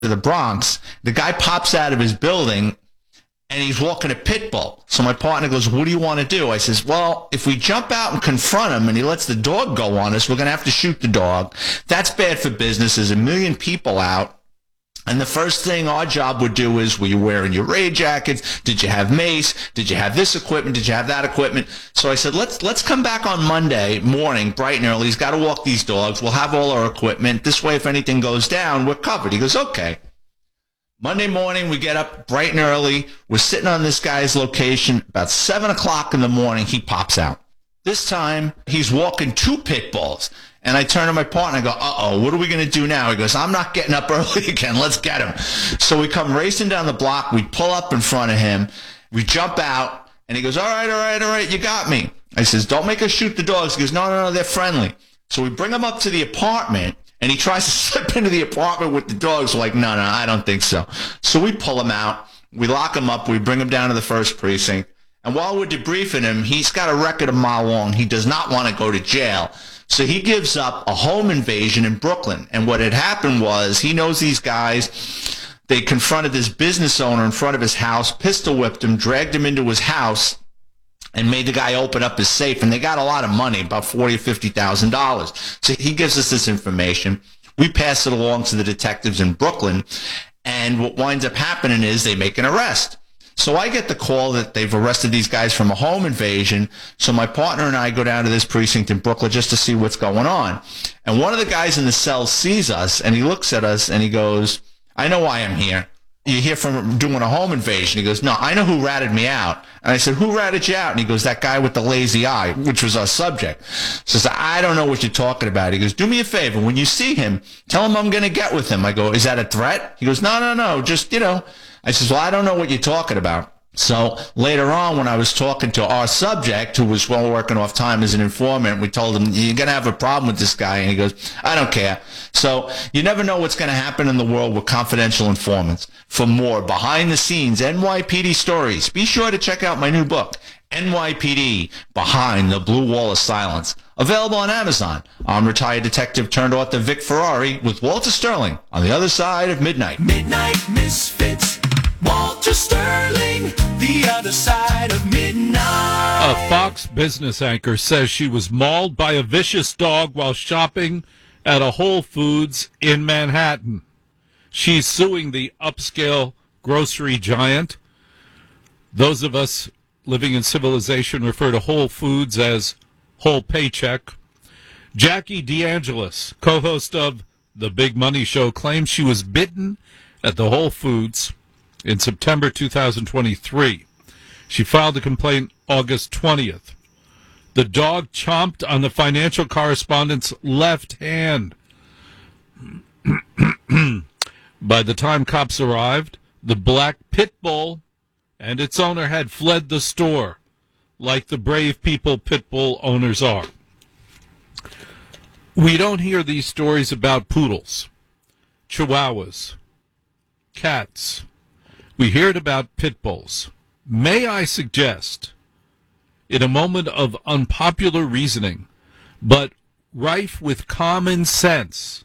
to the Bronx. The guy pops out of his building, and he's walking a pit bull. So my partner goes, what do you want to do? I says, well, if we jump out and confront him and he lets the dog go on us, we're going to have to shoot the dog. That's bad for business. There's a million people out. And the first thing our job would do is, were you wearing your raid jackets? Did you have mace? Did you have this equipment? Did you have that equipment? So I said, let's come back on Monday morning, bright and early. He's got to walk these dogs. We'll have all our equipment. This way, if anything goes down, we're covered. He goes, okay. Monday morning, we get up bright and early. We're sitting on this guy's location. About 7 o'clock in the morning, he pops out. This time, he's walking 2 pit bulls. And I turn to my partner and I go, uh-oh, what are we going to do now? He goes, I'm not getting up early again. Let's get him. So we come racing down the block. We pull up in front of him. We jump out. And he goes, all right, you got me. I says, don't make us shoot the dogs. He goes, no, they're friendly. So we bring him up to the apartment. And he tries to slip into the apartment with the dogs. We're like, no, I don't think so. So we pull him out. We lock him up. We bring him down to the first precinct. And while we're debriefing him, he's got a record a mile long. He does not want to go to jail. So he gives up a home invasion in Brooklyn. And what had happened was, he knows these guys. They confronted this business owner in front of his house, pistol whipped him, dragged him into his house, and made the guy open up his safe. And they got a lot of money, about $40,000 or $50,000. So he gives us this information. We pass it along to the detectives in Brooklyn. And what winds up happening is they make an arrest. So I get the call that they've arrested these guys from a home invasion. So my partner and I go down to this precinct in Brooklyn just to see what's going on. And one of the guys in the cell sees us, and he looks at us, and he goes, I know why I'm here. You hear from doing a home invasion. He goes, no, I know who ratted me out. And I said, who ratted you out? And he goes, that guy with the lazy eye, which was our subject. Says, I don't know what you're talking about. He goes, do me a favor. When you see him, tell him I'm going to get with him. I go, is that a threat? He goes, no, just, I says, well, I don't know what you're talking about. So later on, when I was talking to our subject, who was working off time as an informant, we told him, you're going to have a problem with this guy. And he goes, I don't care. So you never know what's going to happen in the world with confidential informants. For more behind-the-scenes NYPD stories, be sure to check out my new book, NYPD Behind the Blue Wall of Silence. Available on Amazon. I'm retired detective turned author Vic Ferrari with Walter Sterling on the other side of midnight. Midnight Misfits. Walter Sterling, the other side of midnight. A Fox business anchor says she was mauled by a vicious dog while shopping at a Whole Foods in Manhattan. She's suing the upscale grocery giant. Those of us living in civilization refer to Whole Foods as whole paycheck. Jackie DeAngelis, co-host of The Big Money Show, claims she was bitten at the Whole Foods in September 2023. She filed a complaint August 20th. The dog chomped on the financial correspondent's left hand. By the time cops arrived, the black pit bull and its owner had fled the store, like the brave people pit bull owners are. We don't hear these stories about poodles, chihuahuas, cats. We hear it about pit bulls. May I suggest, in a moment of unpopular reasoning, but rife with common sense.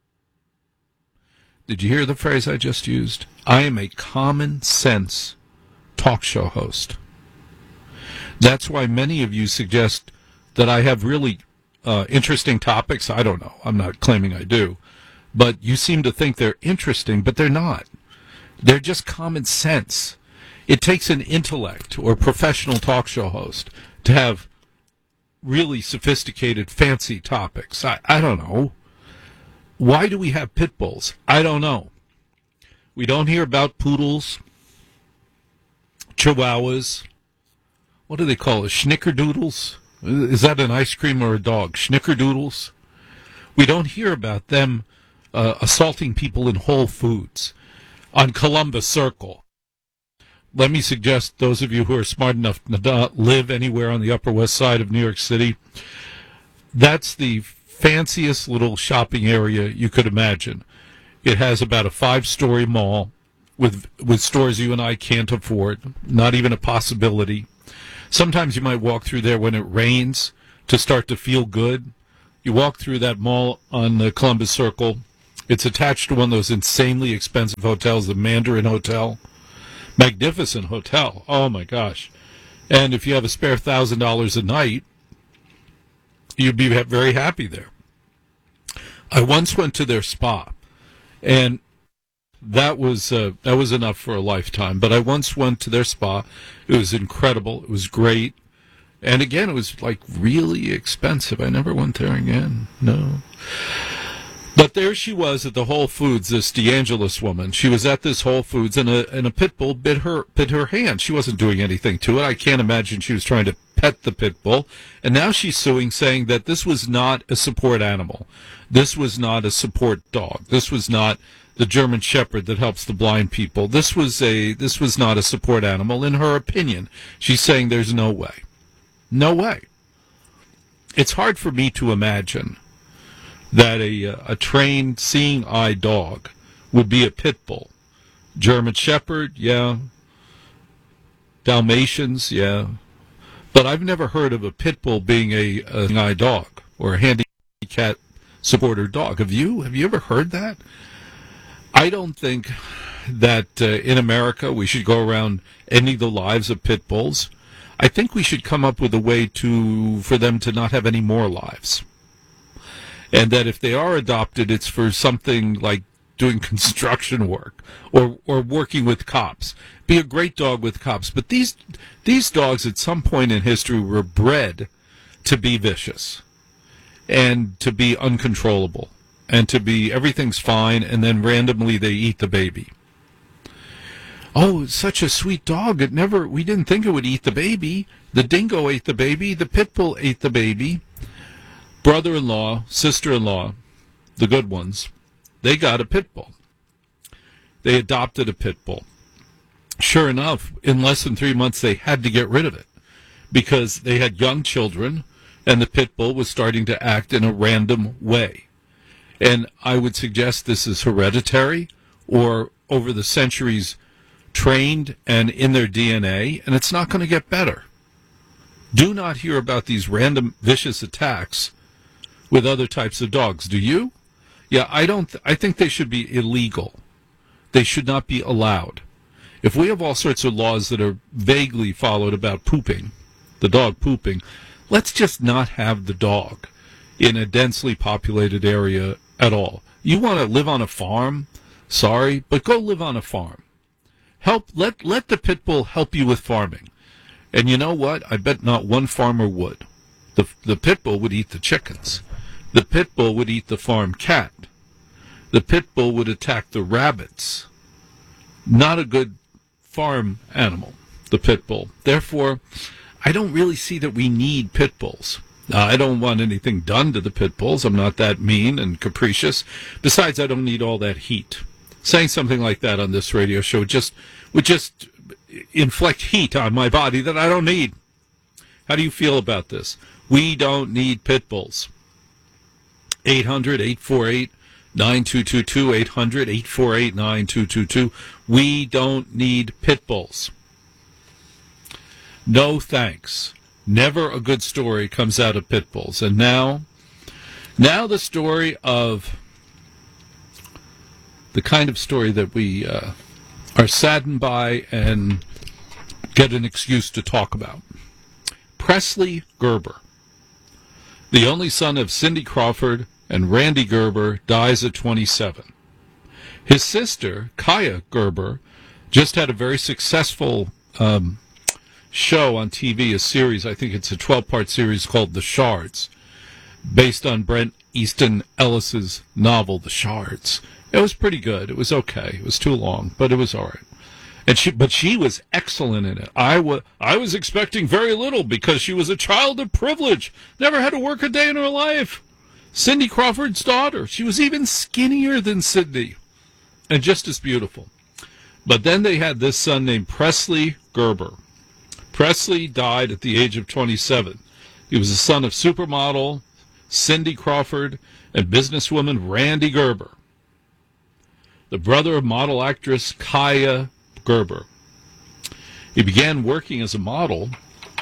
Did you hear the phrase I just used? I am a common sense talk show host. That's why many of you suggest that I have really interesting topics. I don't know. I'm not claiming I do. But you seem to think they're interesting, but they're not. They're just common sense. It takes an intellect or professional talk show host to have really sophisticated, fancy topics. I don't know. Why do we have pit bulls? I don't know. We don't hear about poodles, chihuahuas. What do they call it? Schnickerdoodles? Is that an ice cream or a dog? Schnickerdoodles? We don't hear about them assaulting people in Whole Foods on Columbus Circle. Let me suggest, those of you who are smart enough to not live anywhere on the Upper West Side of New York City, that's the fanciest little shopping area you could imagine. It has about a 5-story mall with stores you and I can't afford, not even a possibility. Sometimes you might walk through there when it rains to start to feel good. You walk through that mall on the Columbus Circle, It's attached to one of those insanely expensive hotels, the Mandarin Hotel. Magnificent hotel. Oh, my gosh. And if you have a spare $1,000 a night, you'd be very happy there. I once went to their spa, and that was enough for a lifetime. But I once went to their spa. It was incredible. It was great. And again, it was like really expensive. I never went there again. No. But there she was at the Whole Foods, this DeAngelis woman. She was at this Whole Foods, and a pit bull bit her hand. She wasn't doing anything to it. I can't imagine she was trying to pet the pit bull. And now she's suing, saying that this was not a support animal. This was not a support dog. This was not the German Shepherd that helps the blind people. This was not a support animal, in her opinion. She's saying there's no way. No way. It's hard for me to imagine that a trained seeing eye dog would be a pit bull. German Shepherd, yeah. Dalmatians, yeah. But I've never heard of a pit bull being a eye dog or a handicap supporter dog. Have you? Have you ever heard that? I don't think that in America we should go around ending the lives of pit bulls. I think we should come up with a way for them to not have any more lives. And that if they are adopted, it's for something like doing construction work or working with cops. Be a great dog with cops. But these dogs at some point in history were bred to be vicious and to be uncontrollable and to be everything's fine, and then randomly they eat the baby. Oh, it's such a sweet dog. We didn't think it would eat the baby. The dingo ate the baby. The pit bull ate the baby. Brother-in-law, sister-in-law, the good ones, they got a pit bull. They adopted a pit bull. Sure enough, in less than 3 months, they had to get rid of it because they had young children, and the pit bull was starting to act in a random way. And I would suggest this is hereditary or over the centuries trained and in their DNA, and it's not going to get better. Do not hear about these random vicious attacks with other types of dogs. Do you? Yeah, I think they should be illegal. They should not be allowed. If we have all sorts of laws that are vaguely followed about pooping, the dog pooping, let's just not have the dog in a densely populated area at all. You want to live on a farm? Sorry, but go live on a farm. Let the pit bull help you with farming. And you know what? I bet not one farmer would. The pit bull would eat the chickens. The pit bull would eat the farm cat. The pit bull would attack the rabbits. Not a good farm animal, the pit bull. Therefore, I don't really see that we need pit bulls. I don't want anything done to the pit bulls. I'm not that mean and capricious. Besides, I don't need all that heat. Saying something like that on this radio show would just inflict heat on my body that I don't need. How do you feel about this? We don't need pit bulls. 800-848-9222, 800-848-9222. We don't need pit bulls. No thanks. Never a good story comes out of pit bulls. And now the story of the kind of story that we are saddened by and get an excuse to talk about. Presley Gerber, the only son of Cindy Crawford and Randy Gerber, dies at 27. His sister, Kaya Gerber, just had a very successful show on TV, a series, I think it's a 12-part series called The Shards, based on Brent Easton Ellis's novel, The Shards. It was pretty good. It was okay. It was too long, but it was all right. And she was excellent in it. I was expecting very little because she was a child of privilege. Never had to work a day in her life. Cindy Crawford's daughter. She was even skinnier than Cindy and just as beautiful. But then they had this son named Presley Gerber. Presley died at the age of 27. He was the son of supermodel Cindy Crawford and businesswoman Randy Gerber, the brother of model actress Kaya Gerber. He began working as a model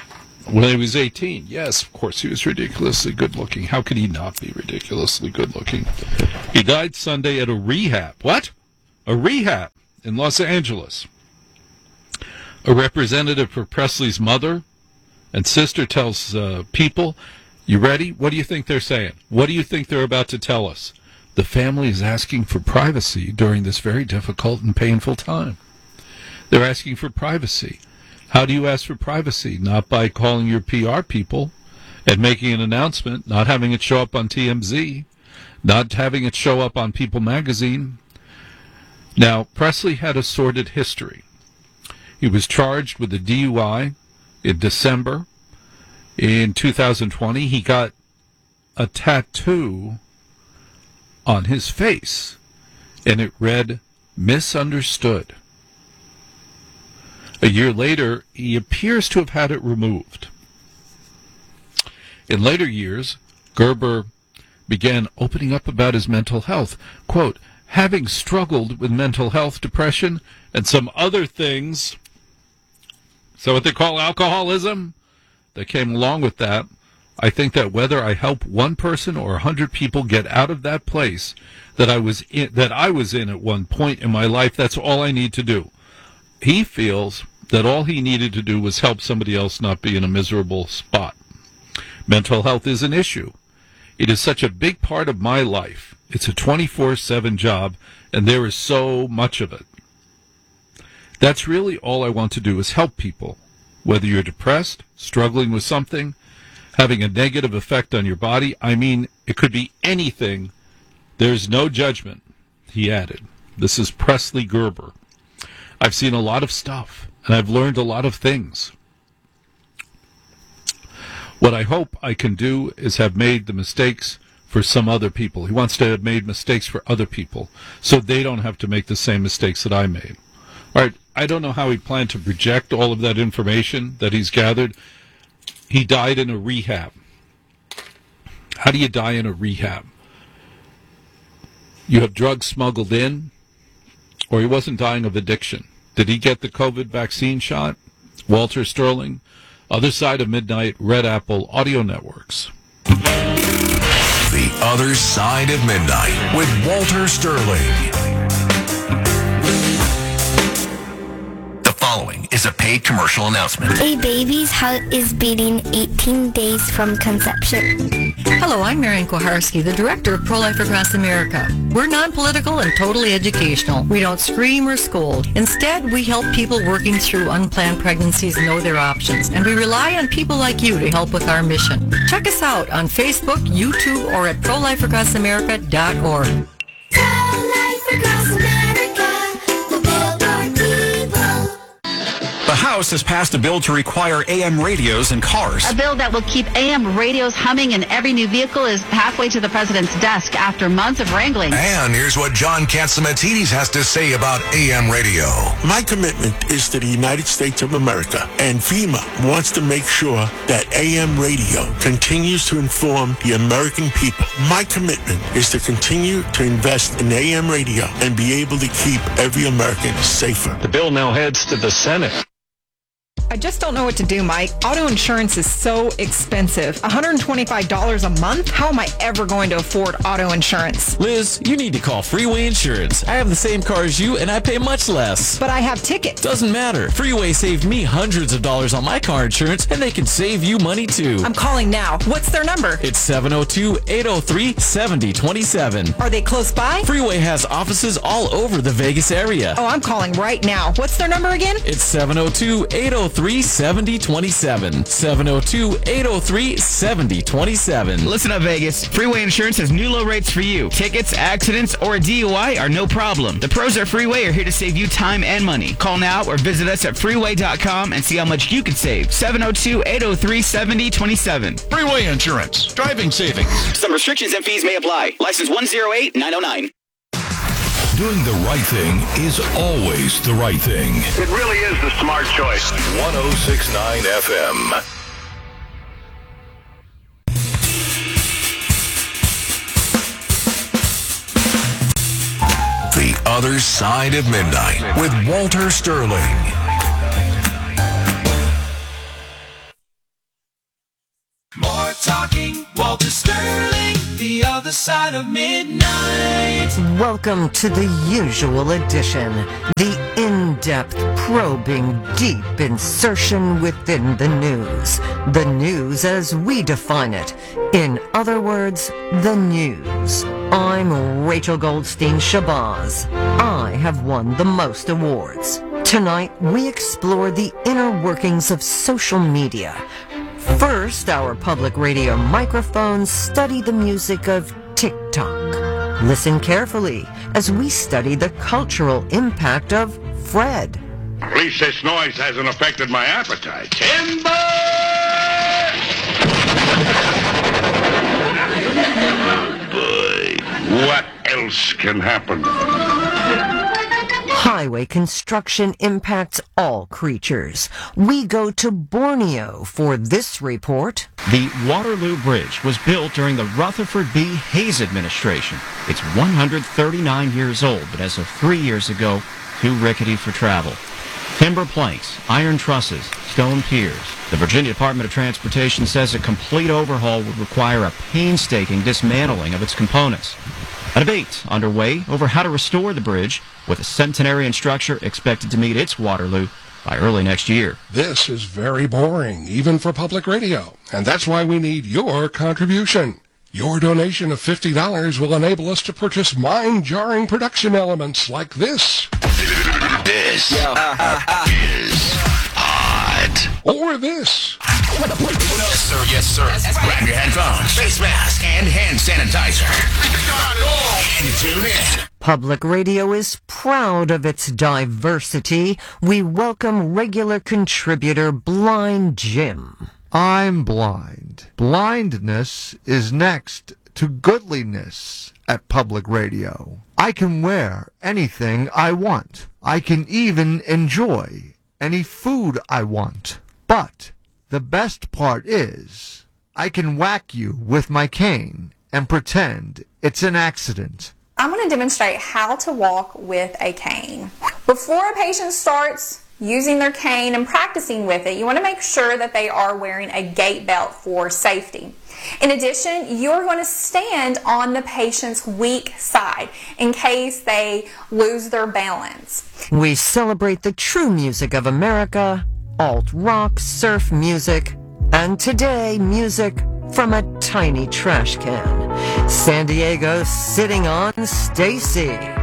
When he was 18, yes, of course, he was ridiculously good-looking. How could he not be ridiculously good-looking? He died Sunday at a rehab. What? A rehab in Los Angeles. A representative for Presley's mother and sister tells people, you ready? What do you think they're saying? What do you think they're about to tell us? The family is asking for privacy during this very difficult and painful time. They're asking for privacy. How do you ask for privacy? Not by calling your PR people and making an announcement, not having it show up on TMZ, not having it show up on People magazine. Now, Presley had a sordid history. He was charged with a DUI in December. In 2020, he got a tattoo on his face, and it read, "Misunderstood." A year later, he appears to have had it removed. In later years, Gerber began opening up about his mental health. Quote, having struggled with mental health, depression, and some other things, so what they call alcoholism, that came along with that, I think that whether I help one person or 100 people get out of that place that I was in at one point in my life, that's all I need to do. He feels that all he needed to do was help somebody else not be in a miserable spot. Mental health is an issue. It is such a big part of my life. It's a 24/7 job, and there is so much of it. That's really all I want to do is help people. Whether you're depressed, struggling with something, having a negative effect on your body, I mean, it could be anything. There's no judgment, he added. This is Presley Gerber. I've seen a lot of stuff, and I've learned a lot of things. What I hope I can do is have made the mistakes for some other people. He wants to have made mistakes for other people so they don't have to make the same mistakes that I made. All right, I don't know how he planned to project all of that information that he's gathered. He died in a rehab. How do you die in a rehab? You have drugs smuggled in, or he wasn't dying of addiction. Did he get the COVID vaccine shot? Walter Sterling, Other Side of Midnight, Red Apple Audio Networks. The Other Side of Midnight with Walter Sterling. The following is a paid commercial announcement. A baby's heart is beating 18 days from conception. Hello, I'm Marian Koharski, the director of Pro-Life Across America. We're non-political and totally educational. We don't scream or scold. Instead, we help people working through unplanned pregnancies know their options, and we rely on people like you to help with our mission. Check us out on Facebook, YouTube, or at prolifeacrossamerica.org. Pro-life across America, we'll build our people. The House has passed a bill to require AM radios in cars. A bill that will keep AM radios humming in every new vehicle is halfway to the president's desk after months of wrangling. And here's what John Catsimatidis has to say about AM radio. My commitment is to the United States of America, and FEMA wants to make sure that AM radio continues to inform the American people. My commitment is to continue to invest in AM radio and be able to keep every American safer. The bill now heads to the Senate. I just don't know what to do, Mike. Auto insurance is so expensive. $125 a month? How am I ever going to afford auto insurance? Liz, you need to call Freeway Insurance. I have the same car as you, and I pay much less. But I have tickets. Doesn't matter. Freeway saved me hundreds of dollars on my car insurance, and they can save you money, too. I'm calling now. What's their number? It's 702-803-7027. Are they close by? Freeway has offices all over the Vegas area. Oh, I'm calling right now. What's their number again? It's 702-803-7027. 702-803-7027. Listen up, Vegas. Freeway Insurance has new low rates for you. Tickets, accidents, or a DUI are no problem. The pros at Freeway are here to save you time and money. Call now or visit us at freeway.com and see how much you could save. 702-803-7027. Freeway Insurance. Driving savings. Some restrictions and fees may apply. License 108-909. Doing the right thing is always the right thing. It really is the smart choice. 106.9 FM. The Other Side of Midnight with Walter Sterling. talking. Walter Sterling, the other side of midnight. Welcome to the usual edition, the in-depth, probing, deep insertion within the news. The news as we define it. In other words, the news. I'm Rachel Goldstein Shabazz. I have won the most awards. Tonight, we explore the inner workings of social media. First, our public radio microphones study the music of TikTok. Listen carefully as we study the cultural impact of Fred. At least this noise hasn't affected my appetite. Timber! Boy, what else can happen? Highway construction impacts all creatures. We go to Borneo for this report. The Waterloo Bridge was built during the Rutherford B. Hayes administration. It's 139 years old, but as of 3 years ago, too rickety for travel. Timber planks, iron trusses, stone piers. The Virginia Department of Transportation says a complete overhaul would require a painstaking dismantling of its components. A debate underway over how to restore the bridge, with a centenarian structure expected to meet its Waterloo by early next year. This is very boring, even for public radio, and that's why we need your contribution. Your donation of $50 will enable us to purchase mind-jarring production elements like this. This is hot. Or this. Yes, sir. Yes, sir. Grab your headphones, face mask, and hand sanitizer. And tune in. Public radio is proud of its diversity. We welcome regular contributor Blind Jim. I'm blind. Blindness is next to goodliness at public radio. I can wear anything I want. I can even enjoy any food I want. But the best part is, I can whack you with my cane and pretend it's an accident. I'm going to demonstrate how to walk with a cane. Before a patient starts using their cane and practicing with it, you want to make sure that they are wearing a gait belt for safety. In addition, you're going to stand on the patient's weak side in case they lose their balance. We celebrate the true music of America, alt-rock, surf music, and today, music from a tiny trash can. San Diego sitting on Stacy.